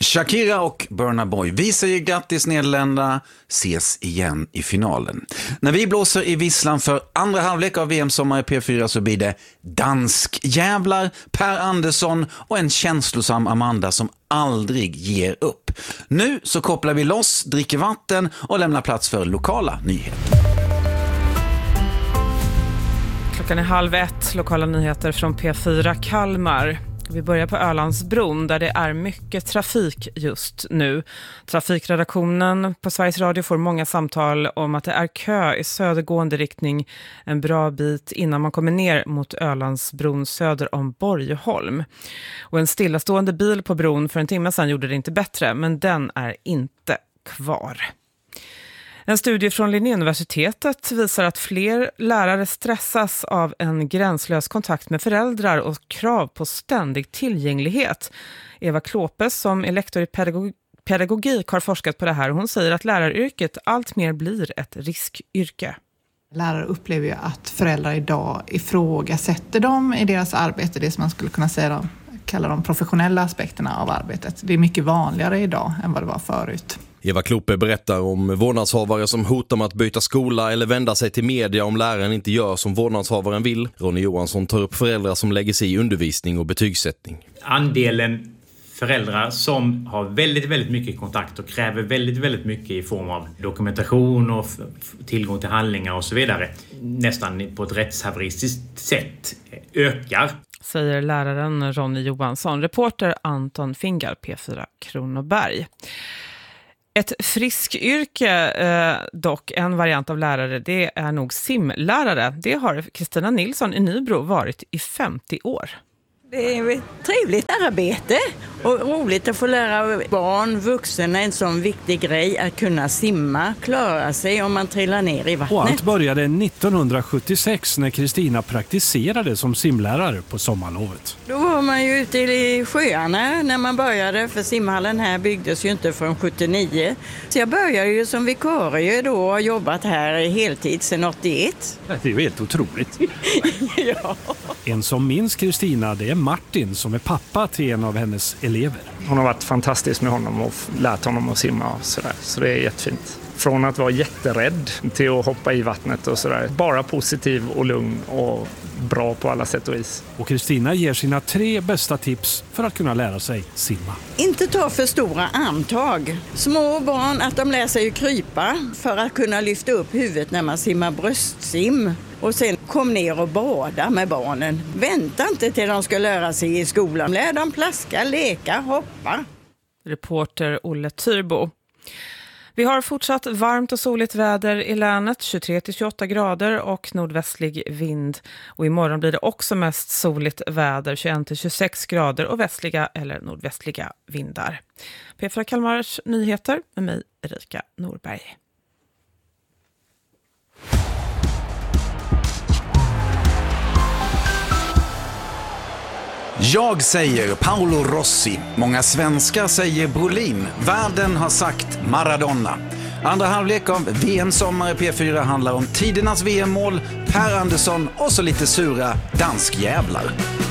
Shakira och Burna Boy, vi säger grattis Nederländerna, ses igen i finalen. När vi blåser i visslan för andra halvlek av VM-sommar i P4 så blir det danskjävlar, Per Andersson och en känslosam Amanda som aldrig ger upp. Nu så kopplar vi loss, dricker vatten och lämnar plats för lokala nyheter. Klockan är 12:30, lokala nyheter från P4 Kalmar. Vi börjar på Ölandsbron där det är mycket trafik just nu. Trafikredaktionen på Sveriges Radio får många samtal om att det är kö i södergående riktning en bra bit innan man kommer ner mot Ölandsbron söder om Borgholm. Och en stillastående bil på bron för en timme sedan gjorde det inte bättre, men den är inte kvar. En studie från Linnéuniversitetet visar att fler lärare stressas av en gränslös kontakt med föräldrar och krav på ständig tillgänglighet. Eva Klåpes som är lektor i pedagogik har forskat på det här och hon säger att läraryrket allt mer blir ett riskyrke. Lärare upplever ju att föräldrar idag ifrågasätter dem i deras arbete, det som man skulle kunna säga kalla de professionella aspekterna av arbetet. Det är mycket vanligare idag än vad det var förut. Eva Klope berättar om vårdnadshavare som hotar med att byta skola eller vända sig till media om läraren inte gör som vårdnadshavaren vill. Ronny Johansson tar upp föräldrar som lägger sig i undervisning och betygssättning. Andelen föräldrar som har väldigt mycket kontakt och kräver väldigt mycket i form av dokumentation och tillgång till handlingar och så vidare, nästan på ett rättshaveristiskt sätt ökar. Säger läraren Ronny Johansson. Reporter Anton Fingal, P4 Kronoberg. Ett friskyrke, dock en variant av lärare, det är nog simlärare. Det har Kristina Nilsson i Nybro varit i 50 år. Det är ett trevligt arbete och roligt att få lära barn, vuxna en sån viktig grej att kunna simma, klara sig om man trillar ner i vattnet. Och allt började 1976 när Kristina praktiserade som simlärare på sommarlovet. Då var man ju ute i sjöarna när man började, för simhallen här byggdes ju inte från 79. Så jag började ju som vikarie då och har jobbat här i heltid sedan 81. Det är ju helt otroligt. Ja. En som minns Kristina, det är Martin som är pappa till en av hennes elever. Hon har varit fantastisk med honom och lärt honom att simma och sådär. Så det är jättefint. Från att vara jätterädd till att hoppa i vattnet och sådär. Bara positiv och lugn och bra på alla sätt och vis. Och Kristina ger sina 3 bästa tips för att kunna lära sig simma. Inte ta för stora armtag. Små barn att de lär sig att krypa för att kunna lyfta upp huvudet när man simmar bröstsim. Och sen kom ner och bada med barnen. Vänta inte till de ska lära sig i skolan. Lär dem plaska, leka, hoppa. Reporter Olle Tyrbo. Vi har fortsatt varmt och soligt väder i länet, 23-28 grader och nordvästlig vind. Och imorgon blir det också mest soligt väder, 21-26 grader och västliga eller nordvästliga vindar. P4 Kalmars nyheter med mig, Erika Norberg. Jag säger Paolo Rossi. Många svenskar säger Brolin. Världen har sagt Maradona. Andra halvlek av VM-sommar i P4 handlar om tidernas VM-mål, Per Andersson och så lite sura danskjävlar.